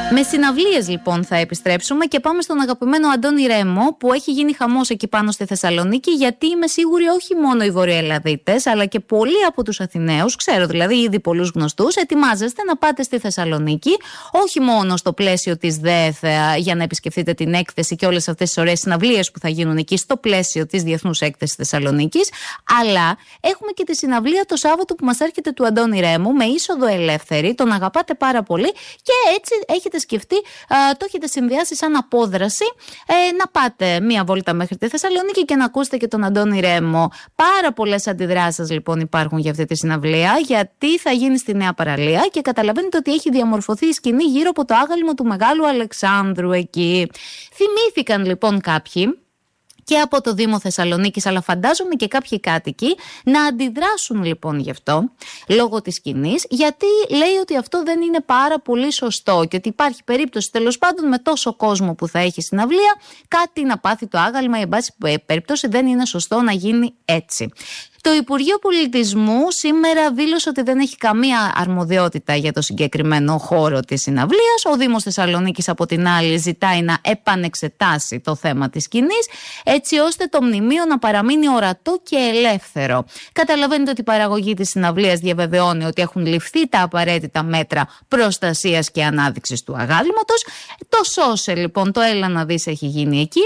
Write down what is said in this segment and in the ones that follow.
Με συναυλίες λοιπόν θα επιστρέψουμε και πάμε στον αγαπημένο Αντώνη Ρέμο, που έχει γίνει χαμός εκεί πάνω στη Θεσσαλονίκη, γιατί είμαι σίγουρη όχι μόνο οι Βορειοελλαδίτες αλλά και πολλοί από τους Αθηναίους, ξέρω δηλαδή ήδη πολλούς γνωστούς, ετοιμάζεστε να πάτε στη Θεσσαλονίκη, όχι μόνο στο πλαίσιο της ΔΕΘ για να επισκεφτείτε την έκθεση και όλες αυτές τις ωραίες συναυλίες που θα γίνουν εκεί στο πλαίσιο της Διεθνούς Έκθεσης Θεσσαλονίκης, αλλά έχουμε και τη συναυλία το Σάββατο που μας έρχεται του Αντώνη Ρέμου με είσοδο ελεύθερη, τον αγαπάτε πάρα πολύ και έτσι έχετε σκεφτεί, το έχετε συνδυάσει σαν απόδραση να πάτε μία βόλτα μέχρι τη Θεσσαλονίκη και να ακούσετε και τον Αντώνη Ρέμο. Πάρα πολλές αντιδράσεις λοιπόν υπάρχουν για αυτή τη συναυλία, γιατί θα γίνει στη Νέα Παραλία και καταλαβαίνετε ότι έχει διαμορφωθεί η σκηνή γύρω από το άγαλμα του Μεγάλου Αλεξάνδρου εκεί. Θυμήθηκαν λοιπόν κάποιοι και από το Δήμο Θεσσαλονίκης, αλλά φαντάζομαι και κάποιοι κάτοικοι να αντιδράσουν λοιπόν γι' αυτό, λόγω της σκηνής, γιατί λέει ότι αυτό δεν είναι πάρα πολύ σωστό και ότι υπάρχει περίπτωση τέλος πάντων με τόσο κόσμο που θα έχει συναυλία κάτι να πάθει το άγαλμα, ή εν πάση περίπτωση δεν είναι σωστό να γίνει έτσι. Το Υπουργείο Πολιτισμού σήμερα δήλωσε ότι δεν έχει καμία αρμοδιότητα για το συγκεκριμένο χώρο της συναυλίας. Ο Δήμος Θεσσαλονίκης από την άλλη ζητάει να επανεξετάσει το θέμα της σκηνής, έτσι ώστε το μνημείο να παραμείνει ορατό και ελεύθερο. Καταλαβαίνετε ότι η παραγωγή της συναυλίας διαβεβαιώνει ότι έχουν ληφθεί τα απαραίτητα μέτρα προστασίας και ανάδειξης του αγάλματος. Το σώσε λοιπόν, το έλα να δεις έχει γίνει εκεί.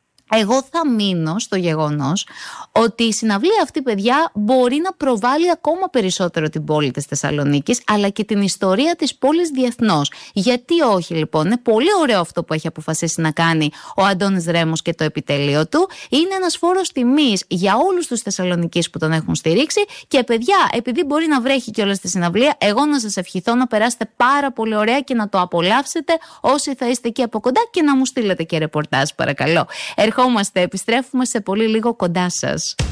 Εγώ θα μείνω στο γεγονός ότι η συναυλία αυτή, παιδιά, μπορεί να προβάλλει ακόμα περισσότερο την πόλη της Θεσσαλονίκης, αλλά και την ιστορία της πόλης διεθνώς. Γιατί όχι λοιπόν, είναι πολύ ωραίο αυτό που έχει αποφασίσει να κάνει ο Αντώνης Ρέμος και το επιτελείο του. Είναι ένας φόρος τιμής για όλους τους Θεσσαλονικείς που τον έχουν στηρίξει και παιδιά, επειδή μπορεί να βρέχει κιόλας στη συναυλία, εγώ να σας ευχηθώ να περάσετε πάρα πολύ ωραία και να το απολαύσετε όσοι θα είστε εκεί από κοντά και να μου στείλετε και ρεπορτάζ παρακαλώ. Επιστρέφουμε σε πολύ λίγο κοντά σας.